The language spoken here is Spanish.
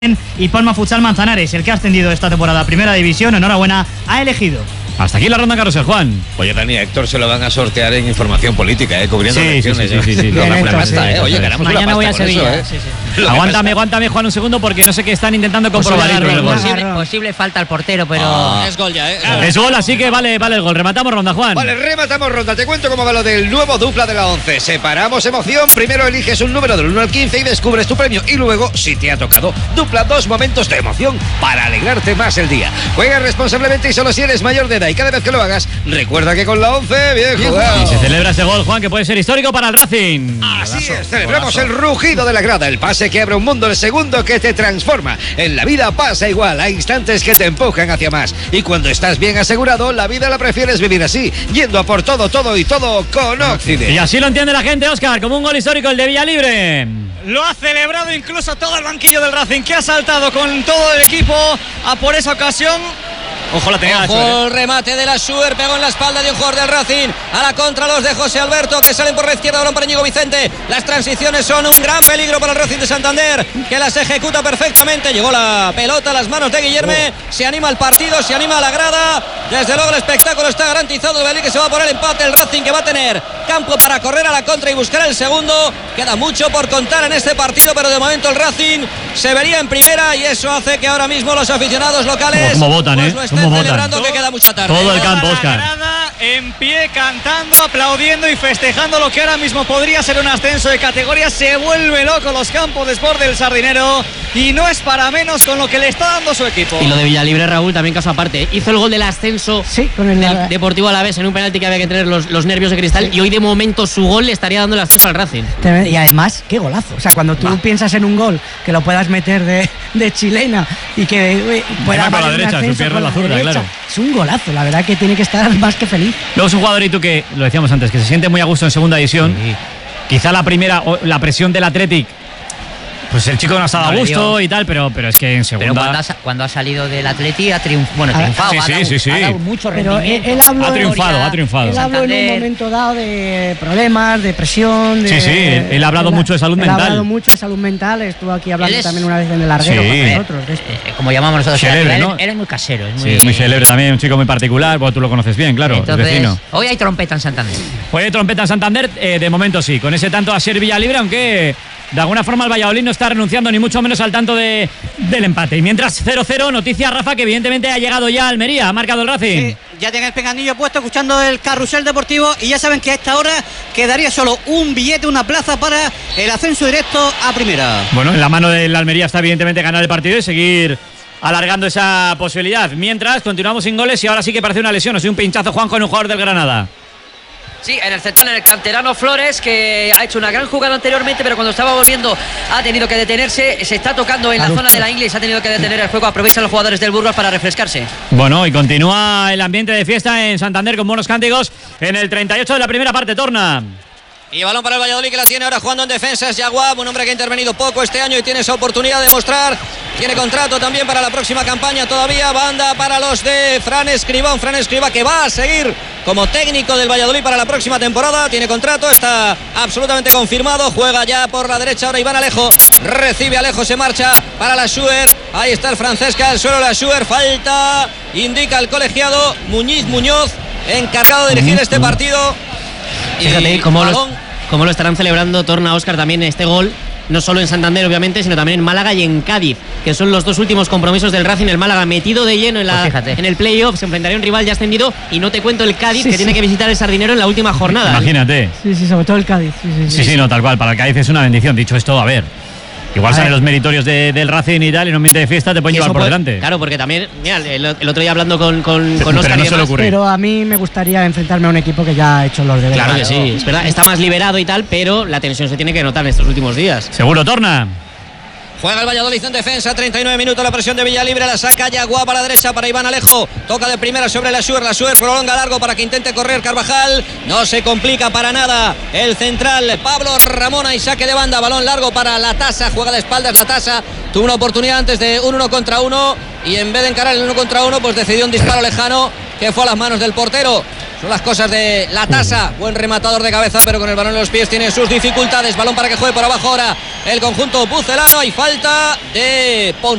y Palma Futsal Manzanares, el que ha ascendido esta temporada a Primera División, enhorabuena, ha elegido. Hasta aquí la ronda Carrusel, Juan. Oye, Dani, a Héctor se lo van a sortear en información política, cubriendo elecciones. Sí. Oye, ganamos mañana una pasta voy a Sevilla. eso, Aguántame, Juan, un segundo, porque no sé qué están intentando comprobar. Posible falta al portero, pero es gol ya, Es gol, así que vale el gol. Rematamos ronda, Juan. Vale, rematamos ronda. Te cuento cómo va lo del nuevo dupla de la 11. Separamos emoción. Primero eliges un número del 1 al 15 y descubres tu premio. Y luego, si te ha tocado, dupla 2 momentos de emoción para alegrarte más el día. Juega responsablemente y solo si eres mayor de edad. Y cada vez que lo hagas, recuerda que con la 11, bien jugado. Y se celebra ese gol, Juan, que puede ser histórico para el Racing. Así es, celebramos el rugido de la grada, el pase que abre un mundo, el segundo que te transforma. En la vida pasa igual, hay instantes que te empujan hacia más. Y cuando estás bien asegurado, la vida la prefieres vivir así, yendo a por todo y todo con Occident. Y así lo entiende la gente, Óscar, como un gol histórico el de Villalibre. Lo ha celebrado incluso todo el banquillo del Racing, que ha saltado con todo el equipo a por esa ocasión. Ojo la tenía. Ojo el remate de la Schuer, pegó en la espalda de un jugador del Racing. A la contra los de José Alberto, que salen por la izquierda, balón para Íñigo Vicente. Las transiciones son un gran peligro para el Racing de Santander, que las ejecuta perfectamente. Llegó la pelota a las manos de Guillerme. Se anima el partido, se anima la grada. Desde luego el espectáculo está garantizado. El Belí que se va por el empate. El Racing que va a tener campo para correr a la contra y buscar el segundo. Queda mucho por contar en este partido, pero de momento el Racing se vería en primera y eso hace que ahora mismo los aficionados locales como votan, pues lo estén celebrando, que queda mucha tarde. Todo el campo, Óscar. En pie, cantando, aplaudiendo y festejando lo que ahora mismo podría ser un ascenso de categoría. Se vuelve loco los campos de Sport del Sardinero y no es para menos con lo que le está dando su equipo. Y lo de Villalibre, Raúl, también caso aparte. Hizo el gol del ascenso con el del Deportivo Alavés en un penalti que había que tener los nervios de cristal, y hoy de momento su gol le estaría dando el ascenso al Racing. Y además, qué golazo. O sea, cuando tú piensas en un gol que lo puedas meter de chilena y que pueda con la derecha, su pierna la zurda, claro. Es un golazo, la verdad que tiene que estar más que feliz. Luego es un jugador, y tú que lo decíamos antes, que se siente muy a gusto en segunda división. Sí. Quizá la primera, la presión del Athletic, pues el chico no ha estado a gusto y tal, pero es que en segunda. Pero cuando ha salido del Atleti ha triunfado. Ha dado mucho rendimiento. Él ha triunfado. Él habló en un momento dado de problemas, de presión. Él ha hablado mucho de salud mental. Ha hablado mucho de salud mental. Estuvo aquí hablando también una vez en el larguero con nosotros. Como llamamos nosotros. Celebre, ¿no? Él es muy casero. Es muy celebre también, un chico muy particular. Bueno, tú lo conoces bien, claro. Entonces, es vecino. Hoy hay trompeta en Santander. Hoy hay trompeta en Santander, de momento sí. Con ese tanto a ser Villalibre, aunque de alguna forma el Valladolid no está renunciando ni mucho menos al tanto del empate. Y mientras 0-0, noticia, Rafa, que evidentemente ha llegado ya a Almería, ha marcado el Racing. Sí, ya tiene el pinganillo puesto escuchando el carrusel deportivo y ya saben que a esta hora quedaría solo un billete, una plaza para el ascenso directo a primera. Bueno, en la mano del Almería está evidentemente ganar el partido y seguir alargando esa posibilidad. Mientras continuamos sin goles y ahora sí que parece una lesión, o sea, un pinchazo, Juan, con un jugador del Granada. Sí, en el central, en el canterano Flores, que ha hecho una gran jugada anteriormente, pero cuando estaba volviendo ha tenido que detenerse. Se está tocando en la zona de la ingle y se ha tenido que detener el juego. Aprovechan los jugadores del Burgos para refrescarse. Bueno, y continúa el ambiente de fiesta en Santander con buenos cánticos en el 38 de la primera parte. Torna. Y balón para el Valladolid, que la tiene ahora jugando en defensa. Es Yaguab, un hombre que ha intervenido poco este año y tiene esa oportunidad de mostrar. Tiene contrato también para la próxima campaña todavía. Banda para los de Fran Escribá. Un Fran Escribá que va a seguir como técnico del Valladolid para la próxima temporada. Tiene contrato, está absolutamente confirmado. Juega ya por la derecha ahora Iván Alejo. Recibe Alejo, se marcha para la Schuer. Ahí está el francés, cae al suelo la Schuer. Falta, indica el colegiado Muñoz, encargado de dirigir este partido. Fíjate cómo lo estarán celebrando, Torna, Óscar, también este gol, no solo en Santander obviamente, sino también en Málaga y en Cádiz, que son los dos últimos compromisos del Racing. El Málaga metido de lleno en el playoff, se enfrentaría a un rival ya ascendido, y no te cuento el Cádiz, que tiene que visitar el Sardinero en la última jornada. Imagínate. Sí, sobre todo el Cádiz. Sí, no, tal cual, para el Cádiz es una bendición. Dicho esto, a ver, igual salen los meritorios del Racing y tal, y en un ambiente de fiesta te pueden llevar por delante. Claro, porque también, mira, el otro día hablando con Óscar, no pero a mí me gustaría enfrentarme a un equipo que ya ha hecho los deberes. Claro que sí, es verdad, está más liberado y tal, pero la tensión se tiene que notar en estos últimos días. Seguro, Torna. Juega el Valladolid en defensa, 39 minutos, la presión de Villalibre, la saca Yaguá para la derecha para Iván Alejo, toca de primera sobre la Schuer prolonga largo para que intente correr Carvajal, no se complica para nada el central Pablo Ramona y saque de banda, balón largo para La Tasa, juega de espaldas La Tasa, tuvo una oportunidad antes de un 1 contra 1 y en vez de encarar el 1 contra 1 pues decidió un disparo lejano que fue a las manos del portero. Son las cosas de La Tasa, buen rematador de cabeza, pero con el balón en los pies tiene sus dificultades. Balón para que juegue por abajo ahora el conjunto pucelano y falta de Pons.